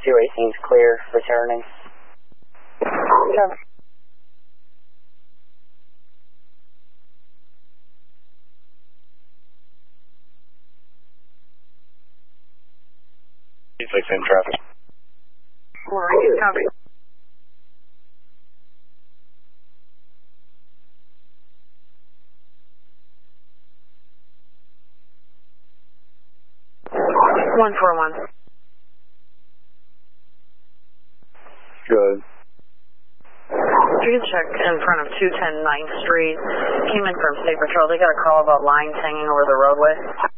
218's clear, returning. Okay. Same traffic. Alright, copy. One 4-1. Good. If you can check in front of 210 9th Street, came in from State Patrol. They got a call about lines hanging over the roadway.